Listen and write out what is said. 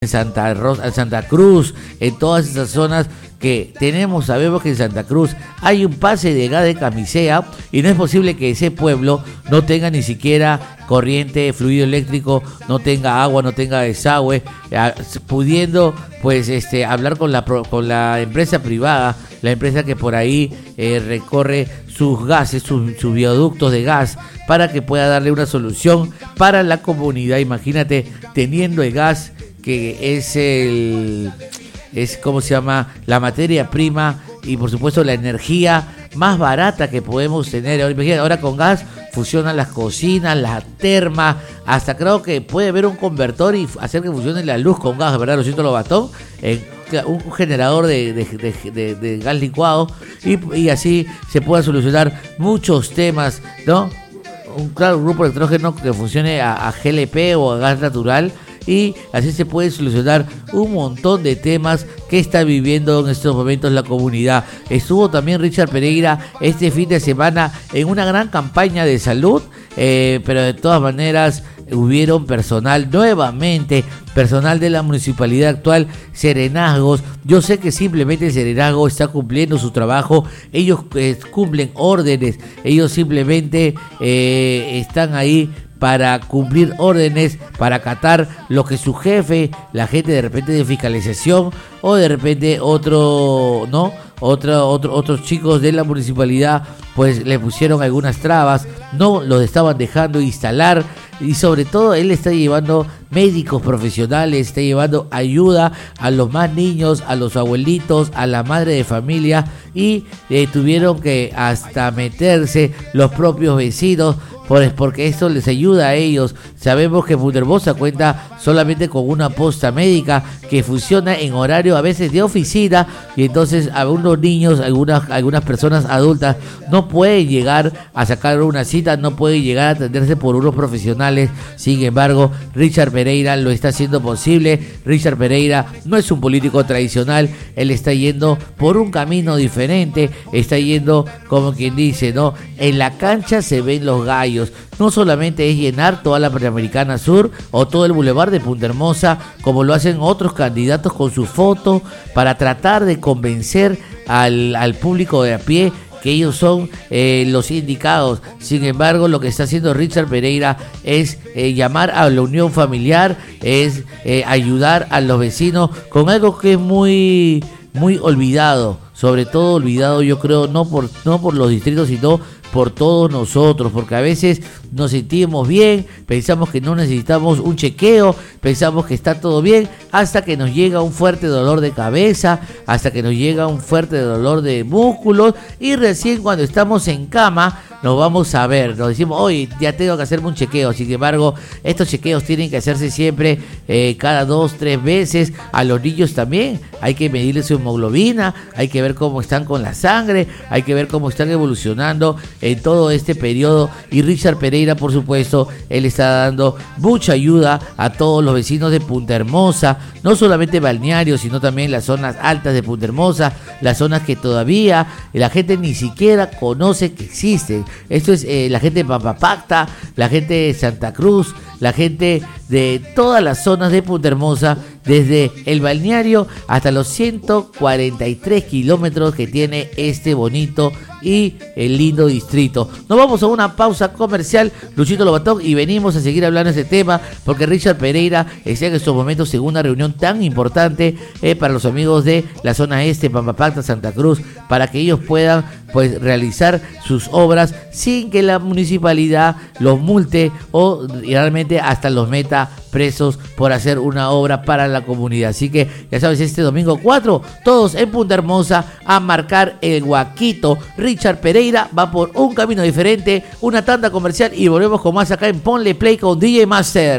en en Santa Cruz, en todas esas zonas que tenemos, sabemos que en Santa Cruz hay un pase de gas de camisea y no es posible que ese pueblo no tenga ni siquiera corriente, fluido eléctrico, no tenga agua, no tenga desagüe, pudiendo pues hablar con la empresa privada, la empresa que por ahí recorre sus gases, sus viaductos de gas, para que pueda darle una solución para la comunidad. Imagínate, teniendo el gas, que es ¿cómo se llama? La materia prima y por supuesto la energía más barata que podemos tener. Ahora con gas funcionan las cocinas, la terma, hasta creo que puede haber un convertor y hacer que funcione la luz con gas, ¿verdad? Lo siento, Lobatón, un generador de gas licuado y así se pueda solucionar muchos temas, ¿no? Un grupo electrógeno que funcione a GLP o a gas natural, y así se puede solucionar un montón de temas que está viviendo en estos momentos la comunidad. Estuvo también Richard Pereira este fin de semana en una gran campaña de salud, pero de todas maneras hubieron nuevamente personal de la municipalidad actual, serenazgos. Yo sé que simplemente el serenazgo está cumpliendo su trabajo, ellos cumplen órdenes, ellos simplemente están ahí para cumplir órdenes, para acatar lo que su jefe, la gente de repente de fiscalización o de repente otros chicos de la municipalidad pues le pusieron algunas trabas, no los estaban dejando instalar, y sobre todo él está llevando médicos profesionales, está llevando ayuda a los más niños, a los abuelitos, a la madre de familia, y tuvieron que hasta meterse los propios vecinos porque esto les ayuda a ellos. Sabemos que Punta Hermosa cuenta solamente con una posta médica que funciona en horario a veces de oficina, y entonces algunos niños, algunas personas adultas no pueden llegar a sacar una cita, no pueden llegar a atenderse por unos profesionales. Sin embargo, Richard Pereira lo está haciendo posible. Richard Pereira no es un político tradicional, él está yendo por un camino diferente, está yendo como quien dice, ¿no? En la cancha se ven los gallos. No solamente es llenar toda la Panamericana Sur o todo el Boulevard de Punta Hermosa, como lo hacen otros candidatos con su foto, para tratar de convencer al público de a pie que ellos son los indicados. Sin embargo, lo que está haciendo Richard Pereira es llamar a la unión familiar, es ayudar a los vecinos con algo que es muy, muy olvidado, sobre todo olvidado, yo creo, no por los distritos, sino por todos nosotros, porque a veces nos sentimos bien, pensamos que no necesitamos un chequeo, pensamos que está todo bien, hasta que nos llega un fuerte dolor de cabeza, hasta que nos llega un fuerte dolor de músculos, y recién cuando estamos en cama nos vamos a ver, nos decimos, oye, ya tengo que hacerme un chequeo. Sin embargo, estos chequeos tienen que hacerse siempre cada 2-3 veces. A los niños también hay que medirles su hemoglobina, hay que ver cómo están con la sangre, hay que ver cómo están evolucionando en todo este periodo. Y Richard Pereira, por supuesto, él está dando mucha ayuda a todos los vecinos de Punta Hermosa, no solamente balnearios, sino también las zonas altas de Punta Hermosa, las zonas que todavía la gente ni siquiera conoce que existen. Esto es la gente de Pampapacta, la gente de Santa Cruz, la gente de todas las zonas de Punta Hermosa, desde el balneario hasta los 143 kilómetros que tiene este bonito y el lindo distrito. Nos vamos a una pausa comercial, Luchito Lobatón, y venimos a seguir hablando de este tema, porque Richard Pereira está en estos momentos en una reunión tan importante para los amigos de la zona este, Pampapacta, Santa Cruz, para que ellos puedan pues realizar sus obras sin que la municipalidad los multe o realmente hasta los meta presos por hacer una obra para la comunidad. Así que ya sabes, este domingo 4, todos en Punta Hermosa a marcar el huaquito. Richard Pereira va por un camino diferente, una tanda comercial, y volvemos con más acá en Ponle Play con DJ Master.